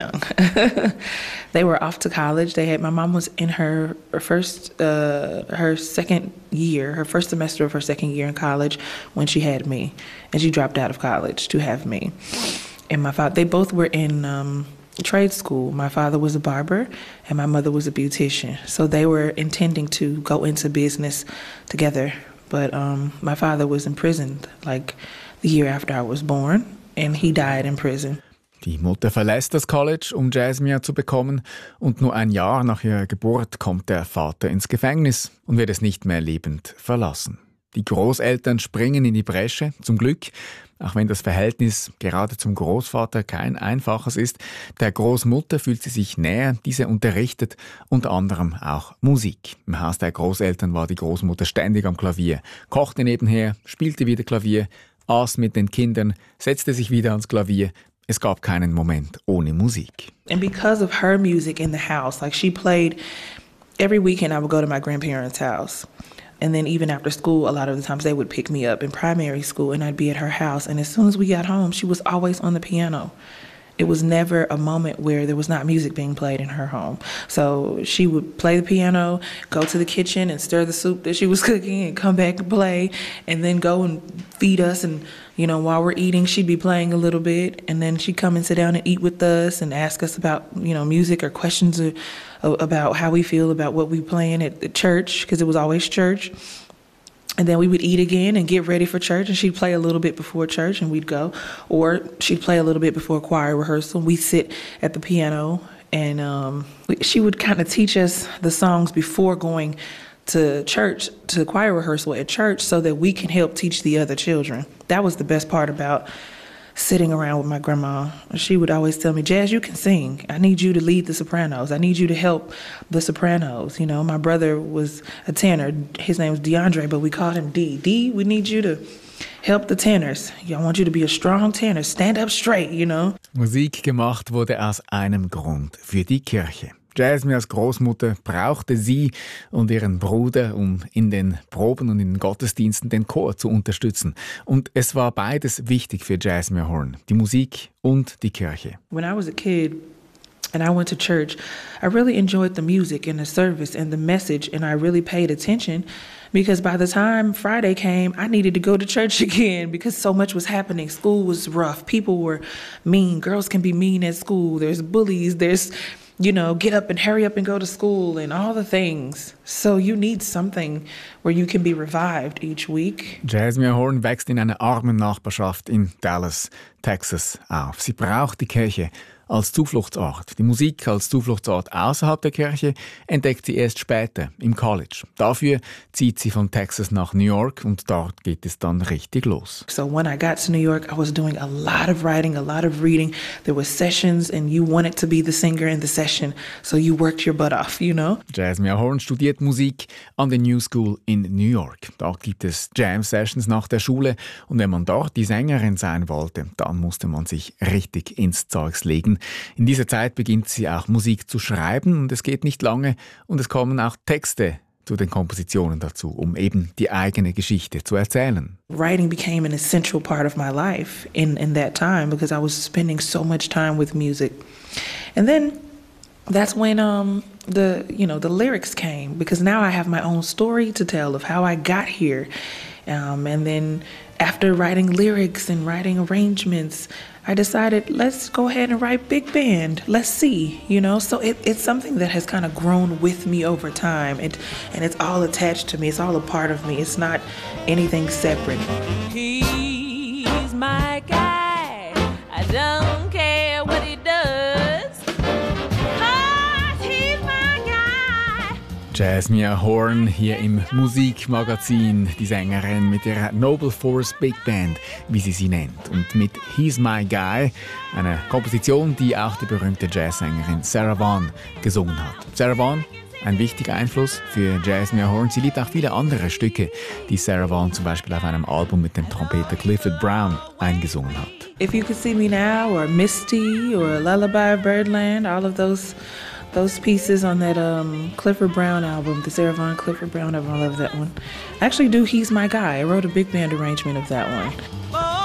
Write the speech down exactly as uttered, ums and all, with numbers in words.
They were off to college. They had my mom was in her first, uh, her second year, her first semester of her second year in college when she had me, and she dropped out of college to have me. And my father, they both were in um, trade school. My father was a barber, and my mother was a beautician. So they were intending to go into business together. But um, my father was imprisoned like the year after I was born, and he died in prison. Die Mutter verlässt das College, um Jazzmia zu bekommen, und nur ein Jahr nach ihrer Geburt kommt der Vater ins Gefängnis und wird es nicht mehr lebend verlassen. Die Großeltern springen in die Bresche, zum Glück, auch wenn das Verhältnis gerade zum Großvater kein einfaches ist. Der Großmutter fühlt sie sich näher, diese unterrichtet unter anderem auch Musik. Im Haus der Großeltern war die Großmutter ständig am Klavier, kochte nebenher, spielte wieder Klavier, aß mit den Kindern, setzte sich wieder ans Klavier. Es gab keinen Moment ohne Musik. And because of her music in the house, like she played every weekend, I would go to my grandparents' house. And then even after school, a lot of the times they would pick me up in primary school and I'd be at her house. And as soon as we got home, she was always on the piano. It was never a moment where there was not music being played in her home. So she would play the piano, go to the kitchen and stir the soup that she was cooking and come back and play and then go and feed us. And, you know, while we're eating, she'd be playing a little bit. And then she'd come and sit down and eat with us and ask us about, you know, music or questions or, or about how we feel about what we playing at the church, because it was always church. And then we would eat again and get ready for church, and she'd play a little bit before church and we'd go. Or she'd play a little bit before choir rehearsal. We'd sit at the piano and um, she would kind of teach us the songs before going to church, to choir rehearsal at church, so that we can help teach the other children. That was the best part about sitting around with my grandma. She would always tell me, Jazz, you can sing. I need you to lead the sopranos. I need you to help the sopranos. You know, my brother was a tenor. His name was DeAndre, but we called him D. D, we need you to help the tenors. I want you to be a strong tenor. Stand up straight, you know. Musik gemacht wurde aus einem Grund, für die Kirche. Jazzmias Großmutter brauchte sie und ihren Bruder, um in den Proben und in den Gottesdiensten den Chor zu unterstützen. Und es war beides wichtig für Jazzmia Horn, die Musik und die Kirche. When I was a kid and I went to church, I really enjoyed the music and the service and the message, and I really paid attention, because by the time Friday came, I needed to go to church again because so much was happening. School was rough. People were mean. Girls can be mean at school. There's bullies. There's, you know, get up and hurry up and go to school and all the things. So you need something where you can be revived each week. Jazzmia Horn wächst in einer armen Nachbarschaft in Dallas, Texas auf. Sie braucht die Kirche als Zufluchtsort. Die Musik als Zufluchtsort außerhalb der Kirche entdeckt sie erst später im College. Dafür zieht sie von Texas nach New York und dort geht es dann richtig los. So when I got to New York, I was doing a lot of writing, a lot of reading. There were sessions and you wanted to be the singer in the session, so you worked your butt off, you know? Jazzmia Horn studiert Musik an der New School in New York. Da gibt es Jam-Sessions nach der Schule und wenn man dort die Sängerin sein wollte, dann musste man sich richtig ins Zeugs legen. In dieser Zeit beginnt sie auch Musik zu schreiben und es geht nicht lange und es kommen auch Texte zu den Kompositionen dazu, um eben die eigene Geschichte zu erzählen. Writing became an essential part of my life in, in that time because I was spending so much time with music. And then that's when um, the, you know, the lyrics came, because now I have my own story to tell of how I got here. Um, and then after writing lyrics and writing arrangements, I decided, let's go ahead and write big band. Let's see, you know. So it, it's something that has kind of grown with me over time. It, and it's all attached to me. It's all a part of me. It's not anything separate. He's my guy. I don't care what he does. 'Cause he's my guy. Jazzmia Horn hier im Musikmagazin, die Sängerin mit ihrer Noble Force Big Band, wie sie sie nennt. Und mit He's My Guy, eine Komposition, die auch die berühmte Jazzsängerin Sarah Vaughan gesungen hat. Sarah Vaughan, ein wichtiger Einfluss für Jazzmia Horn. Sie liebt auch viele andere Stücke, die Sarah Vaughan zum Beispiel auf einem Album mit dem Trompeter Clifford Brown eingesungen hat. If You Could See Me Now or Misty or Lullaby of Birdland, all of those Those pieces on that um, Clifford Brown album, the Sarah Vaughan Clifford Brown album, I love that one. I actually do He's My Guy. I wrote a big band arrangement of that one.